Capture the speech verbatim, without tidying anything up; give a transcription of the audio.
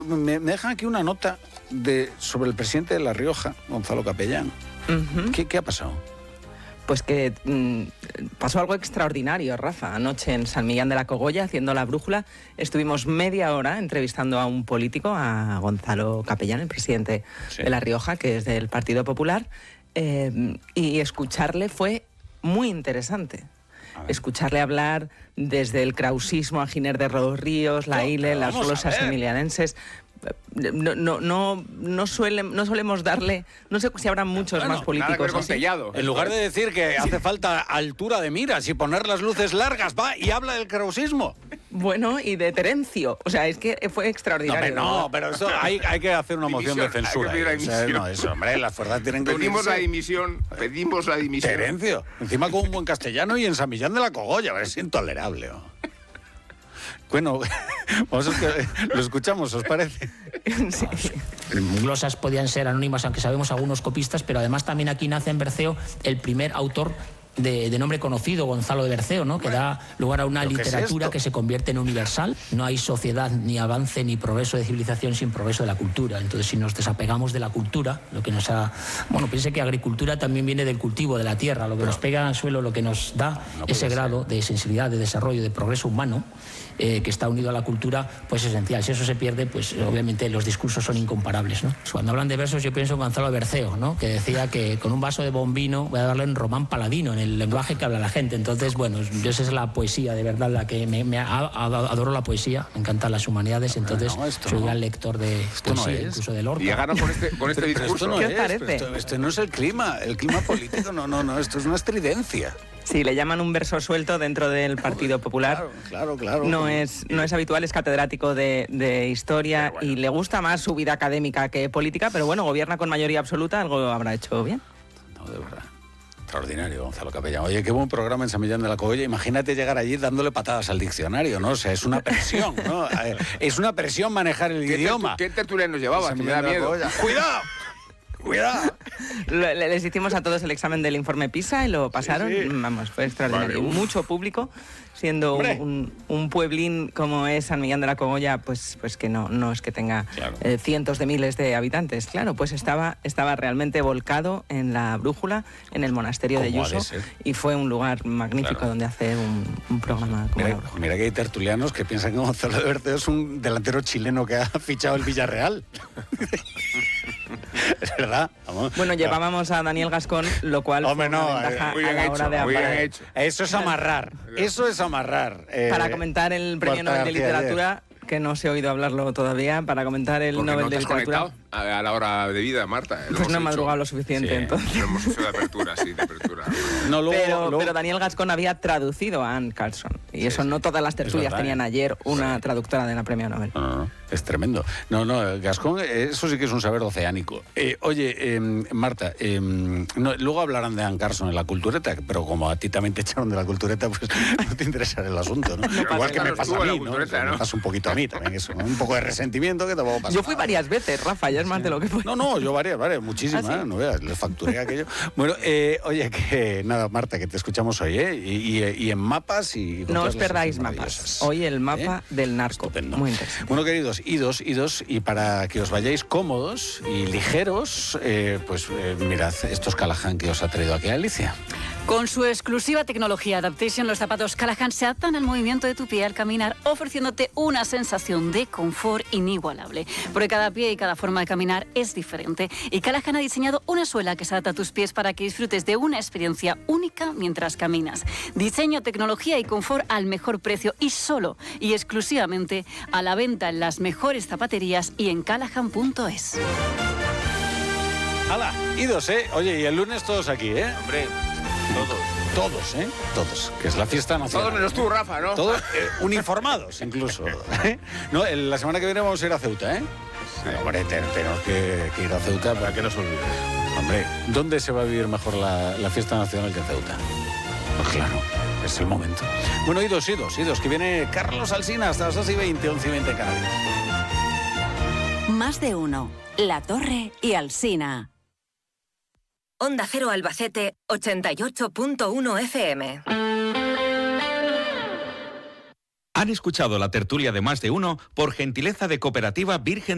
Me, me dejan aquí una nota de, sobre el presidente de La Rioja, Gonzalo Capellán. Uh-huh. ¿Qué, ¿Qué ha pasado? Pues que mmm, pasó algo extraordinario, Rafa. Anoche en San Millán de la Cogolla, haciendo La Brújula, estuvimos media hora entrevistando a un político, a Gonzalo Capellán, el presidente sí. de La Rioja, que es del Partido Popular, eh, y escucharle fue muy interesante. Escucharle hablar desde el krausismo a Giner de los Ríos, la I L E, las glosas emilianenses. No, no, no, no, suele, no solemos darle, no sé si habrá muchos bueno, más políticos así. En lugar de decir que hace falta altura de miras y poner las luces largas, va y habla del krausismo. Bueno, y de Terencio, o sea, es que fue extraordinario. No, no pero eso hay, hay que hacer una moción de censura. Hay que o sea, no, eso, hombre, las fuerzas tienen que pedimos la dimisión, pedimos la dimisión. Terencio, encima con un buen castellano y en San Millán de la Cogolla, es intolerable. ¿No? Bueno, vamos a que lo escuchamos, ¿os parece? Sí. Glosas podían ser anónimas, aunque sabemos algunos copistas, pero además también aquí nace en Berceo el primer autor de, de nombre conocido, Gonzalo de Berceo, ¿no? Que da lugar a una literatura que se convierte en universal. No hay sociedad, ni avance, ni progreso de civilización sin progreso de la cultura. Entonces, si nos desapegamos de la cultura, lo que nos ha... Bueno, piense que agricultura también viene del cultivo, de la tierra. Lo que nos pega al suelo, lo que nos da no ese grado de sensibilidad, de desarrollo, de progreso humano, Eh, que está unido a la cultura, pues es esencial. Si eso se pierde, pues obviamente los discursos son incomparables, ¿no? Cuando hablan de versos yo pienso en Gonzalo de Berceo, ¿no? Que decía que con un vaso de bombino voy a darle en román paladino, en el lenguaje que habla la gente. Entonces, bueno, yo esa es la poesía, de verdad, la que me, me adoro la poesía, me encantan las humanidades, entonces no, soy un gran no. lector de esto poesía, no incluso de Lorca. Y llegaron con este, con este discurso. No ¿Qué es, os parece? Esto, esto no es el clima, el clima político, no, no, no, esto es una estridencia. Sí, le llaman un verso suelto dentro del Partido Popular. Claro, claro, claro. No es, no es habitual, es catedrático de, de historia bueno. y le gusta más su vida académica que política, pero bueno, gobierna con mayoría absoluta, algo habrá hecho bien. No, de verdad. Extraordinario, Gonzalo Capellán. Oye, qué buen programa en San Millán de la Cogolla. Imagínate llegar allí dándole patadas al diccionario, ¿no? O sea, es una presión, ¿no? Es una presión manejar el ¿Qué idioma. ¿Qué tertulianos llevabas? Que me da miedo. ¡Cuidado! ¡Cuidado! Les hicimos a todos el examen del informe PISA y lo pasaron, sí, sí. Vamos, fue extraordinario. Vale, mucho público, siendo un, un pueblín como es San Millán de la Cogolla, pues, pues que no, no es que tenga claro. eh, cientos de miles de habitantes. Claro, pues estaba, estaba realmente volcado en La Brújula, en el monasterio de Yuso, y fue un lugar magnífico claro. donde hacer un, un programa como mira, La Brújula. Mira que hay tertulianos que piensan que Gonzalo de Berceo es un delantero chileno que ha fichado el Villarreal. Es verdad. Vamos. Bueno, llevábamos a Daniel Gascón, lo cual Hombre, fue una no, ventaja muy bien a la hecho, hora de muy hablar. Bien hecho. Eso es amarrar. Eso es amarrar. Eh, para comentar el Premio Nobel de Literatura, ayer. que no se ha oído hablarlo todavía, para comentar el Nobel no te de has Literatura. A, a la hora de vida, Marta. Pues no he madrugado lo suficiente, sí, entonces. Lo hemos hecho de apertura, sí, de apertura. No, luego, pero, luego... pero Daniel Gascón había traducido a Anne Carlson. Y sí, eso sí. no todas las tertulias tenían ayer una sí. traductora de la Premio Nobel. No, no, no. Es tremendo. No, no, Gascón, eso sí que es un saber oceánico. Eh, oye, eh, Marta, eh, no, luego hablarán de Anne Carlson en la cultureta, pero como a ti también te echaron de la cultureta, pues no te interesará el asunto, ¿no? no Igual que me pasa a mí, ¿no? ¿no? Me pasa un poquito a mí también eso, ¿no? Un poco de resentimiento que tampoco pasa. Yo fui varias veces, Rafa, ya es más sí. de lo que fue. No, no, yo varias, varias, muchísimas, ¿Ah, sí? no veas, les facturé aquello. Bueno, eh, oye, que nada, Marta, que te escuchamos hoy, ¿eh? Y, y, y en mapas y... No os perdáis mapas. Hoy el mapa ¿Eh? del narco. Estupendo. Muy interesante. Bueno, queridos, idos, idos, y para que os vayáis cómodos y ligeros, eh, pues eh, mirad estos Callahan que os ha traído aquí Alicia. Con su exclusiva tecnología Adaptation, los zapatos Callahan se adaptan al movimiento de tu pie al caminar, ofreciéndote una sensación de confort inigualable. Porque cada pie y cada forma de caminar es diferente. Y Callahan ha diseñado una suela que se adapta a tus pies para que disfrutes de una experiencia única mientras caminas. Diseño, tecnología y confort al mejor precio y solo y exclusivamente a la venta en las mejores zapaterías y en callahan punto es. ¡Hala! Idos, ¿eh? Oye, y el lunes todos aquí, ¿eh? Hombre, todos. Todos, ¿eh? Todos. Que es la fiesta nacional. Todos menos tú, Rafa, ¿no? Todos eh, uniformados, incluso. ¿eh? No, el, la semana que viene vamos a ir a Ceuta, ¿eh? Sí. Hombre, tenemos que, que ir a Ceuta para que no se olvide. Hombre, ¿dónde se va a vivir mejor la, la fiesta nacional que en Ceuta? Pues claro, es el momento. Bueno, idos, idos, idos, que viene Carlos Alsina hasta las dos y veinte, once y veinte Canarias. Más de uno. La Torre y Alsina. Onda Cero Albacete, ochenta y ocho punto uno F M. Han escuchado la tertulia de Más de Uno por gentileza de Cooperativa Virgen